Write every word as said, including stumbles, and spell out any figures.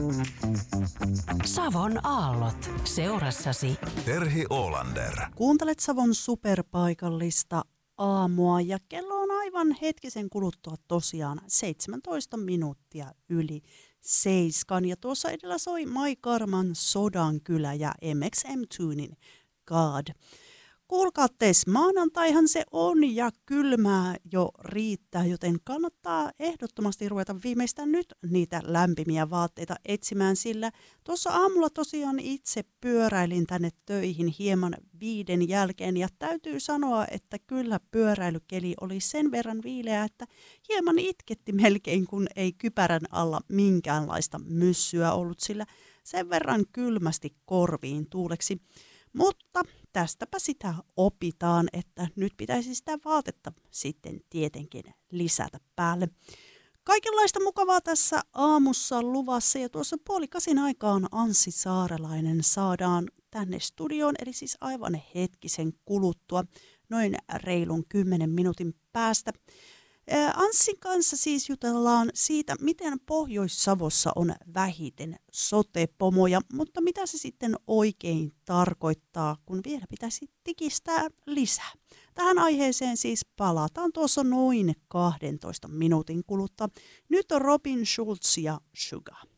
Savon aallot seurassasi. Terhi Oolander. Kuuntelet Savon superpaikallista aamua ja kello on aivan hetkisen kuluttua tosiaan seitsemäntoista minuuttia yli seiskan. Ja tuossa edellä soi Mai Karman Sodankylä ja M X M Tunin God. Kuulkaa tees, maanantaihan se on ja kylmää jo riittää, joten kannattaa ehdottomasti ruveta viimeistään nyt niitä lämpimiä vaatteita etsimään, sillä tuossa aamulla tosiaan itse pyöräilin tänne töihin hieman viiden jälkeen ja täytyy sanoa, että kyllä pyöräilykeli oli sen verran viileä, että hieman itketti melkein, kun ei kypärän alla minkäänlaista myssyä ollut, sillä sen verran kylmästi korviin tuuleksi. Mutta tästäpä sitä opitaan, että nyt pitäisi sitä vaatetta sitten tietenkin lisätä päälle. Kaikenlaista mukavaa tässä aamussa luvassa ja tuossa puolikasin aikaan Anssi Saarelainen saadaan tänne studioon, eli siis aivan hetkisen kuluttua, noin reilun kymmenen minuutin päästä. Anssin kanssa siis jutellaan siitä, miten Pohjois-Savossa on vähiten sote-pomoja, mutta mitä se sitten oikein tarkoittaa, kun vielä pitäisi tikistää lisää. Tähän aiheeseen siis palataan tuossa noin kahdentoista minuutin kuluttua. Nyt on Robin Schulz ja Sugar.